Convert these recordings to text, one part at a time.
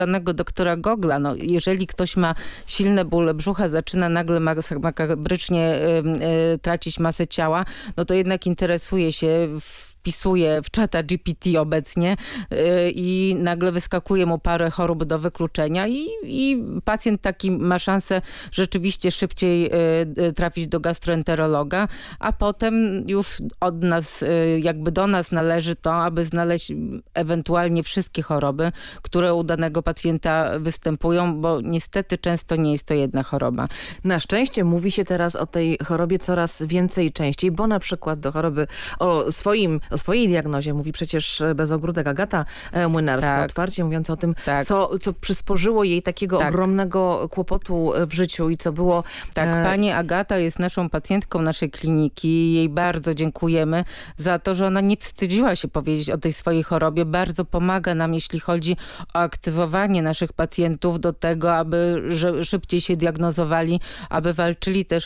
danego doktora Gogla. No, jeżeli ktoś ma silne bóle brzucha, zaczyna nagle makabrycznie tracić masę ciała, no to jednak interesuje się, wpisuje w czata GPT obecnie i nagle wyskakuje mu parę chorób do wykluczenia i pacjent taki ma szansę rzeczywiście szybciej trafić do gastroenterologa, a potem już od nas, jakby do nas należy to, aby znaleźć ewentualnie wszystkie choroby, które u danego pacjenta występują, bo niestety często nie jest to jedna choroba. Na szczęście mówi się teraz o tej chorobie coraz więcej i częściej, bo na przykład do choroby o swojej diagnozie mówi przecież bez ogródek Agata Młynarska, otwarcie mówiąc o tym, co przysporzyło jej takiego ogromnego kłopotu w życiu i co było... Pani Agata jest naszą pacjentką naszej kliniki. Jej bardzo dziękujemy za to, że ona nie wstydziła się powiedzieć o tej swojej chorobie. Bardzo pomaga nam, jeśli chodzi o aktywowanie naszych pacjentów do tego, aby szybciej się diagnozowali, aby walczyli też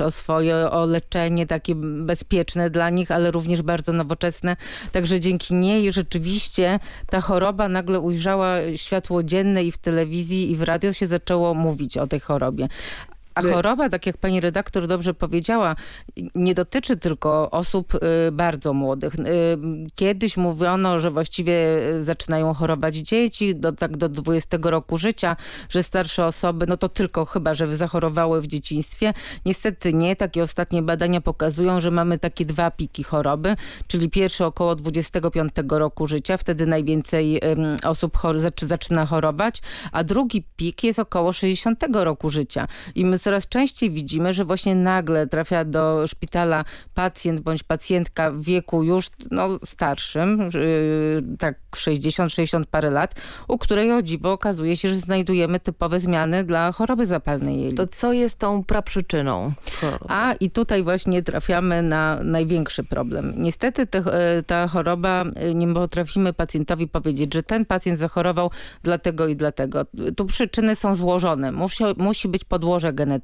o leczenie takie bezpieczne dla nich, ale również bardzo nowoczesne. Także dzięki niej rzeczywiście ta choroba nagle ujrzała światło dzienne i w telewizji, i w radio się zaczęło mówić o tej chorobie. A choroba, tak jak pani redaktor dobrze powiedziała, nie dotyczy tylko osób bardzo młodych. Kiedyś mówiono, że właściwie zaczynają chorować dzieci do 20 roku życia, że starsze osoby, no to tylko chyba, że zachorowały w dzieciństwie. Niestety nie. Takie ostatnie badania pokazują, że mamy takie dwa piki choroby, czyli pierwszy około 25 roku życia, wtedy najwięcej osób zaczyna chorować, a drugi pik jest około 60 roku życia. I my coraz częściej widzimy, że właśnie nagle trafia do szpitala pacjent bądź pacjentka w wieku już starszym, tak 60 parę lat, u której o dziwo okazuje się, że znajdujemy typowe zmiany dla choroby zapalnej jelit. To co jest tą praprzyczyną choroby? I tutaj właśnie trafiamy na największy problem. Niestety ta choroba, nie potrafimy pacjentowi powiedzieć, że ten pacjent zachorował dlatego i dlatego. Tu przyczyny są złożone. Musi być podłoże genetyczne.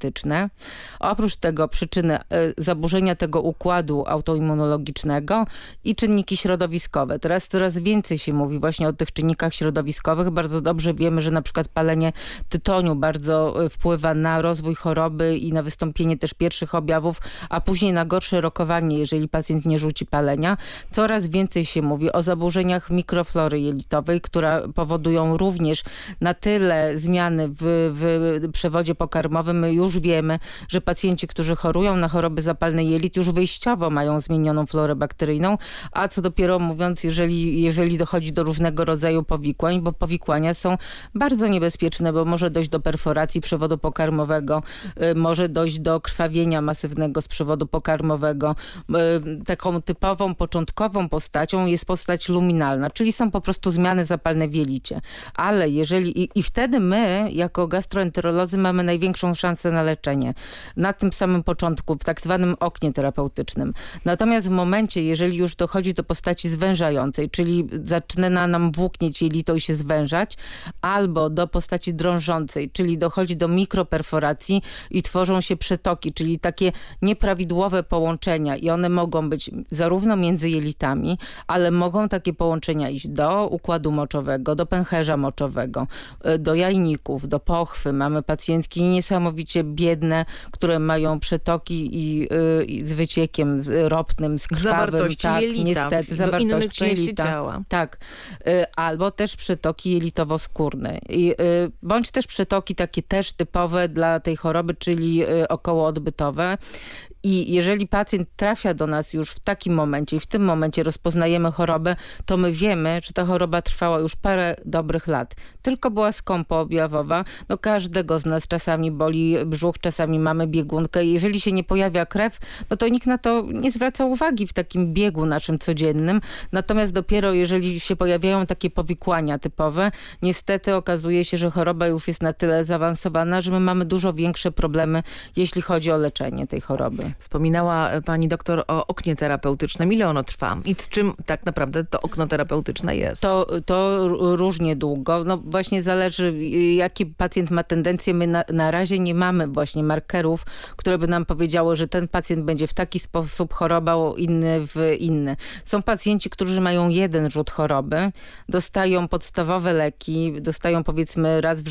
Oprócz tego przyczyny zaburzenia tego układu autoimmunologicznego i czynniki środowiskowe. Teraz coraz więcej się mówi właśnie o tych czynnikach środowiskowych. Bardzo dobrze wiemy, że na przykład palenie tytoniu bardzo wpływa na rozwój choroby i na wystąpienie też pierwszych objawów, a później na gorsze rokowanie, jeżeli pacjent nie rzuci palenia. Coraz więcej się mówi o zaburzeniach mikroflory jelitowej, które powodują również na tyle zmiany w przewodzie pokarmowym. My już wiemy, że pacjenci, którzy chorują na choroby zapalne jelit, już wyjściowo mają zmienioną florę bakteryjną, a co dopiero mówiąc, jeżeli dochodzi do różnego rodzaju powikłań, bo powikłania są bardzo niebezpieczne, bo może dojść do perforacji przewodu pokarmowego, może dojść do krwawienia masywnego z przewodu pokarmowego. Taką typową, początkową postacią jest postać luminalna, czyli są po prostu zmiany zapalne w jelicie. Ale i wtedy my, jako gastroenterolodzy, mamy największą szansę na leczenie. Na tym samym początku, w tak zwanym oknie terapeutycznym. Natomiast w momencie, jeżeli już dochodzi do postaci zwężającej, czyli zaczyna nam włóknieć jelito i się zwężać, albo do postaci drążącej, czyli dochodzi do mikroperforacji i tworzą się przetoki, czyli takie nieprawidłowe połączenia i one mogą być zarówno między jelitami, ale mogą takie połączenia iść do układu moczowego, do pęcherza moczowego, do jajników, do pochwy. Mamy pacjentki niesamowicie biedne, które mają przetoki i z wyciekiem ropnym, z krwawym. Zawartości jelita. Niestety, do innych części jelita. Ciała. Tak. Albo też przetoki jelitowo-skórne. Bądź też przetoki takie też typowe dla tej choroby, czyli okołoodbytowe. I jeżeli pacjent trafia do nas już w takim momencie i w tym momencie rozpoznajemy chorobę, to my wiemy, że ta choroba trwała już parę dobrych lat. Tylko była skąpoobjawowa. Każdego z nas czasami boli brzuch, czasami mamy biegunkę. Jeżeli się nie pojawia krew, to nikt na to nie zwraca uwagi w takim biegu naszym codziennym. Natomiast dopiero jeżeli się pojawiają takie powikłania typowe, niestety okazuje się, że choroba już jest na tyle zaawansowana, że my mamy dużo większe problemy, jeśli chodzi o leczenie tej choroby. Wspominała pani doktor o oknie terapeutycznym. Ile ono trwa? I czym tak naprawdę to okno terapeutyczne jest? To różnie długo. No właśnie zależy, jaki pacjent ma tendencję. My na razie nie mamy właśnie markerów, które by nam powiedziały, że ten pacjent będzie w taki sposób chorował, inny w inny. Są pacjenci, którzy mają jeden rzut choroby, dostają podstawowe leki, dostają powiedzmy raz w